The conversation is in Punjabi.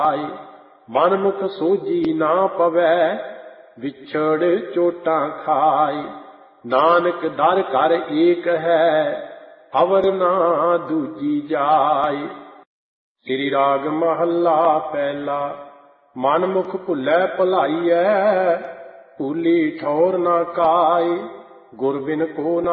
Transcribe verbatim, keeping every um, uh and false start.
ਮਨ ਮੁਖ ਸੋਝੀ ਨਾ ਪਵੈ, ਵਿਛੜ ਚੋਟਾਂ ਖਾਏ। ਨਾਨਕ ਦਰ ਘਰ ਏਕ ਹੈ, ਅਵਰ ਨਾ ਦੂਜੀ ਜਾਏ। ਸ੍ਰੀ ਰਾਗ ਮਹੱਲਾ ਪਹਿਲਾ। ਮਨ ਮੁਖ ਭੁੱਲੈ ਭੁਲਾਈਐ, ਭੂਲੀ ਠੌਰ ਨਾ ਕਾਏ। ਗੁਰ ਬਿਨ ਕੋ ਨਾ